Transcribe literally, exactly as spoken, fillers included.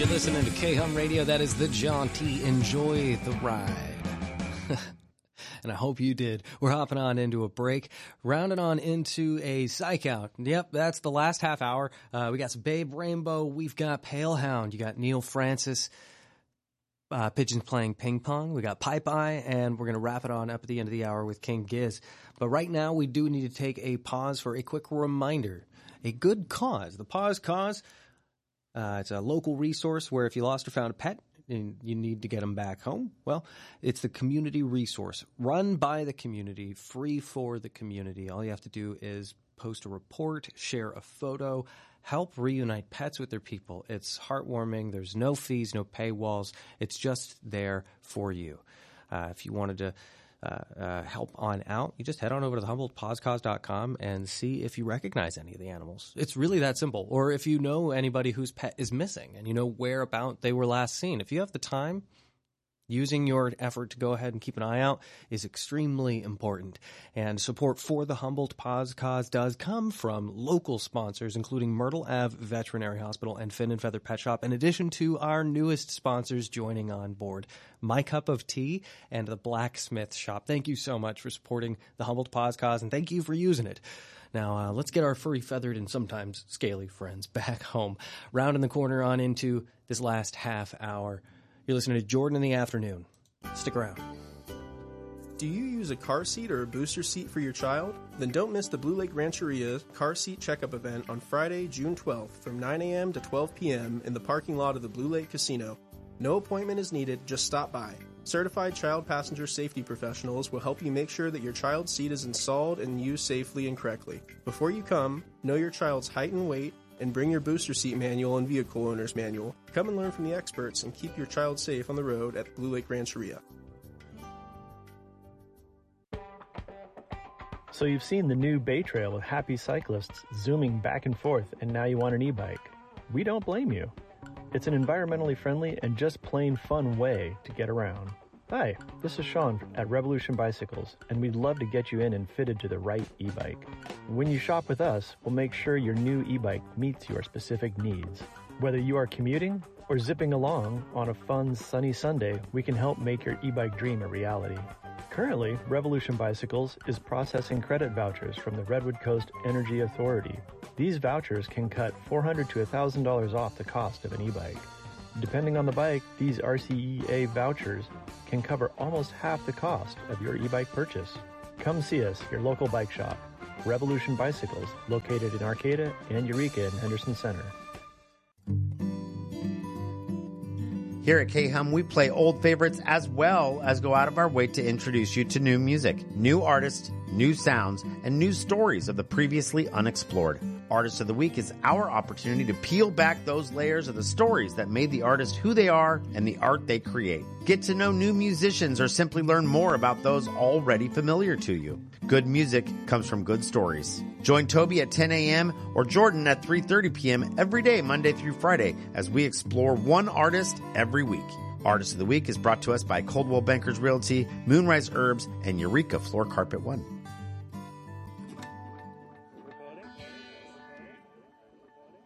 You're listening to K-Hum Radio. That is the John T. Enjoy the ride. And I hope you did. We're hopping on into a break, rounding on into a psych out. Yep, that's the last half hour. Uh, we got some Babe Rainbow. We've got Pale Hound. You got Neil Francis. Uh, Pigeons playing ping pong. We got Pipe Eye, and we're going to wrap it on up at the end of the hour with King Giz. But right now, we do need to take a pause for a quick reminder. A good cause. The Pause Cause. Uh, it's a local resource where if you lost or found a pet and you need to get them back home, well, it's the community resource run by the community, free for the community. All you have to do is post a report, share a photo, help reunite pets with their people. It's heartwarming. There's no fees, no paywalls. It's just there for you. Uh, if you wanted to Uh, uh, help on out, you just head on over to the Humboldt Paws Cause dot com and see if you recognize any of the animals. It's really that simple. Or if you know anybody whose pet is missing and you know where about they were last seen. If you have the time, using your effort to go ahead and keep an eye out is extremely important. And support for the Humboldt Paws Cause does come from local sponsors, including Myrtle Ave Veterinary Hospital and Fin and Feather Pet Shop, in addition to our newest sponsors joining on board, My Cup of Tea and the Blacksmith Shop. Thank you so much for supporting the Humboldt Paws Cause, and thank you for using it. Now, uh, let's get our furry, feathered, and sometimes scaly friends back home. Rounding the corner on into this last half hour. You're listening to Jordan in the Afternoon. Stick around. Do you use a car seat or a booster seat for your child? Then don't miss the Blue Lake Rancheria Car Seat Checkup event on Friday, June twelfth from nine a.m. to twelve p.m. in the parking lot of the Blue Lake Casino. No appointment is needed, just stop by. Certified child passenger safety professionals will help you make sure that your child's seat is installed and used safely and correctly. Before you come, know your child's height and weight, and bring your booster seat manual and vehicle owner's manual. Come and learn from the experts and keep your child safe on the road at Blue Lake Rancheria. So you've seen the new Bay Trail with happy cyclists zooming back and forth, and now you want an e-bike. We don't blame you. It's an environmentally friendly and just plain fun way to get around. Hi, this is Sean at Revolution Bicycles, and we'd love to get you in and fitted to the right e-bike. When you shop with us, we'll make sure your new e-bike meets your specific needs. Whether you are commuting or zipping along on a fun, sunny Sunday, we can help make your e-bike dream a reality. Currently, Revolution Bicycles is processing credit vouchers from the Redwood Coast Energy Authority. These vouchers can cut four hundred dollars to one thousand dollars off the cost of an e-bike. Depending on the bike, these R C E A vouchers can cover almost half the cost of your e-bike purchase. Come see us, your local bike shop, Revolution Bicycles, located in Arcata and Eureka in Henderson Center. Here at K-Hum, we play old favorites as well as go out of our way to introduce you to new music, new artists, new sounds, and new stories of the previously unexplored. Artist of the Week is our opportunity to peel back those layers of the stories that made the artist who they are and the art they create. Get to know new musicians or simply learn more about those already familiar to you. Good music comes from good stories. Join Toby at ten a.m. or Jordan at three thirty p.m. every day, Monday through Friday, as we explore one artist every week. Artist of the Week is brought to us by Coldwell Bankers Realty, Moonrise Herbs, and Eureka Floor Carpet One.